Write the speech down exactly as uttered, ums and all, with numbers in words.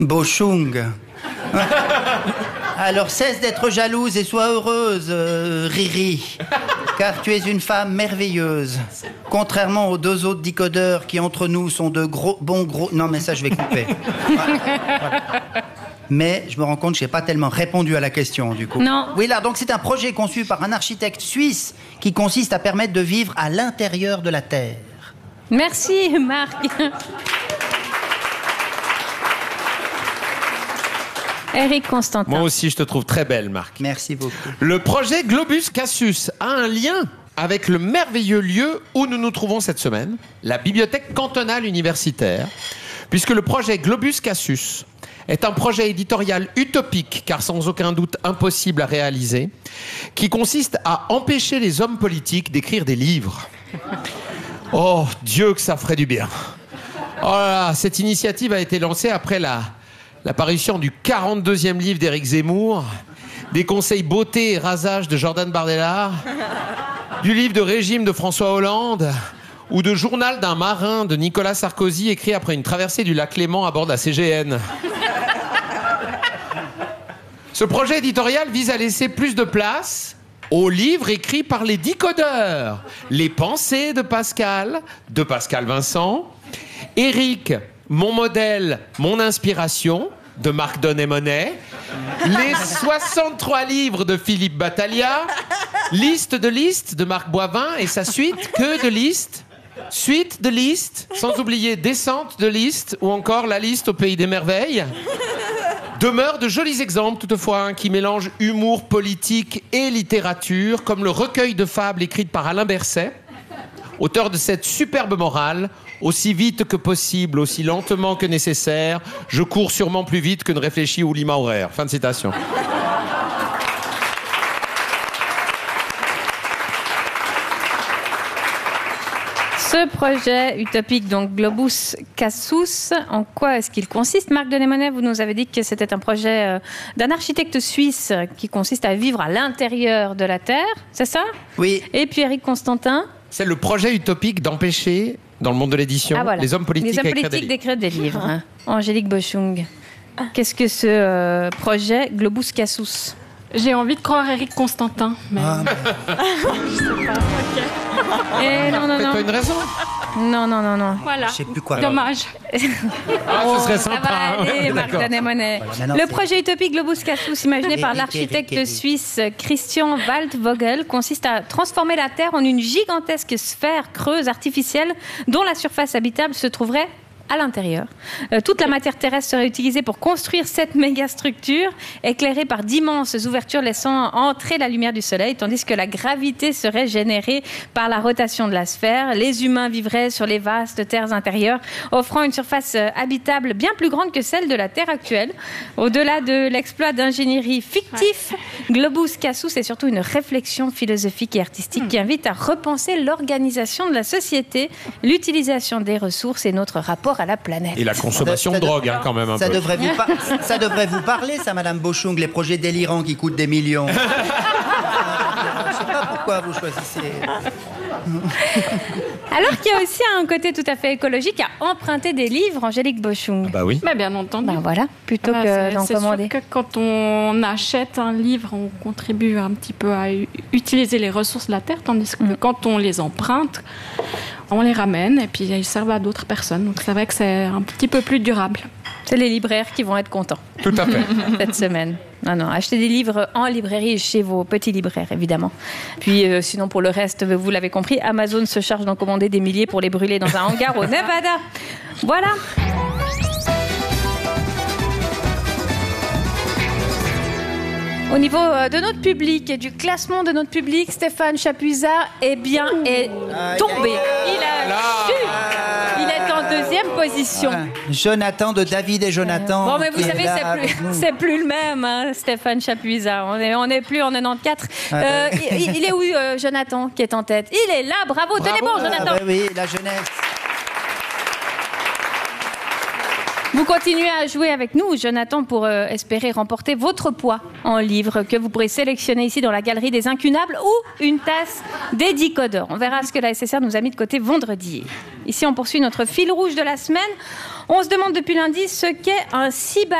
Bochung. Alors cesse d'être jalouse et sois heureuse, euh, Riri, car tu es une femme merveilleuse. Contrairement aux deux autres décodeurs qui entre nous sont de gros, bons gros... Non mais ça je vais couper. Voilà. Mais je me rends compte que je n'ai pas tellement répondu à la question du coup. Non. Oui là, donc c'est un projet conçu par un architecte suisse qui consiste à permettre de vivre à l'intérieur de la Terre. Merci Marc. Éric Constantin. Moi aussi, je te trouve très belle, Marc. Merci beaucoup. Le projet Globus Casus a un lien avec le merveilleux lieu où nous nous trouvons cette semaine, la bibliothèque cantonale universitaire, puisque le projet Globus Casus est un projet éditorial utopique, car sans aucun doute impossible à réaliser, qui consiste à empêcher les hommes politiques d'écrire des livres. Oh, Dieu que ça ferait du bien. Oh là là, cette initiative a été lancée après la... la parution du quarante-deuxième livre d'Éric Zemmour, des conseils beauté et rasage de Jordan Bardella, du livre de régime de François Hollande, ou de Journal d'un marin de Nicolas Sarkozy, écrit après une traversée du lac Léman à bord de la C G N. Ce projet éditorial vise à laisser plus de place aux livres écrits par les décodeurs. Les pensées de Pascal, de Pascal Vincent, Éric, mon modèle, mon inspiration, de Marc Donnet-Monet, les soixante-trois livres de Philippe Battaglia, liste de listes de Marc Boivin et sa suite, que de listes, suite de listes, sans oublier descente de listes ou encore la liste au pays des merveilles. Demeurent de jolis exemples toutefois hein, qui mélangent humour politique et littérature, comme le recueil de fables écrites par Alain Berset, auteur de cette superbe morale. Aussi vite que possible, aussi lentement que nécessaire, je cours sûrement plus vite que ne réfléchit Oulima Horaire. Fin de citation. Ce projet utopique, donc Globus Casus, en quoi est-ce qu'il consiste? Marc Donnet-Monet, vous nous avez dit que c'était un projet euh, d'un architecte suisse qui consiste à vivre à l'intérieur de la Terre, c'est ça? Oui. Et puis Éric Constantin? C'est le projet utopique d'empêcher, dans le monde de l'édition, ah, voilà. les hommes politiques, les hommes d'écrire politiques des d'écrire des livres. Hein. Angélique Bochung, qu'est-ce que ce euh, projet Globus Casus? J'ai envie de croire Éric Constantin. Mais... Ah, je sais pas. Okay. Eh, non, non, non. Pas une raison. Non, non, non, non. Voilà. je sais plus quoi. Dommage. Ah, ce serait Ça sympa. va aller, hein. Marc Donnet-Monet. Voilà, Le projet utopique Globus Casus, imaginé par Eric, l'architecte Eric, Eric. suisse Christian Waldvogel, consiste à transformer la Terre en une gigantesque sphère creuse artificielle dont la surface habitable se trouverait à l'intérieur. Euh, toute la matière terrestre serait utilisée pour construire cette méga-structure, éclairée par d'immenses ouvertures laissant entrer la lumière du soleil, tandis que la gravité serait générée par la rotation de la sphère. Les humains vivraient sur les vastes terres intérieures, offrant une surface euh, habitable bien plus grande que celle de la Terre actuelle. Au-delà de l'exploit d'ingénierie fictif, Globus Casus est surtout une réflexion philosophique et artistique qui invite à repenser l'organisation de la société, l'utilisation des ressources et notre rapport à la planète. Et la consommation Ça- de ça- drogue, hein, quand même, un Ça peu. devrait, vous par- ça devrait vous parler, ça, Madame Bochung, les projets délirants qui coûtent des millions. Je sais pas pourquoi vous choisissez. Alors qu'il y a aussi un côté tout à fait écologique à emprunter des livres, Angélique Bochung. Bah oui. Mais bien entendu. Ben voilà, plutôt Voilà, que c'est- d'en c'est sûr commander. que quand on achète un livre, on contribue un petit peu à u- utiliser les ressources de la Terre, tandis que Mm. quand on les emprunte, on les ramène et puis ils servent à d'autres personnes. Donc c'est vrai que c'est un petit peu plus durable. C'est les libraires qui vont être contents Tout à fait. cette semaine. Non, non, achetez des livres en librairie chez vos petits libraires, évidemment. Puis, euh, sinon, pour le reste, vous l'avez compris, Amazon se charge d'en commander des milliers pour les brûler dans un hangar au Nevada. Voilà. Au niveau euh, de notre public et du classement de notre public, Stéphane Chapuisat, eh bien, est tombé. Il a chu. Il est en deuxième position. Jonathan de David et Jonathan. Bon, mais vous qui est savez, là c'est avec plus, nous. c'est plus le même, hein, Stéphane Chapuisat. On n'est on est plus en quatre-vingt-quatorze. Ah, Euh, ben. il, il est où, euh, Jonathan, qui est en tête? Il est là, bravo, tenez bon, Ah, Jonathan. bah oui, la jeunesse. Vous continuez à jouer avec nous, Jonathan, pour euh, espérer remporter votre poids en livre que vous pourrez sélectionner ici dans la galerie des Incunables ou une tasse des Décodeurs. On verra ce que la S S R nous a mis de côté vendredi. Ici, on poursuit notre fil rouge de la semaine. On se demande depuis lundi ce qu'est un cyber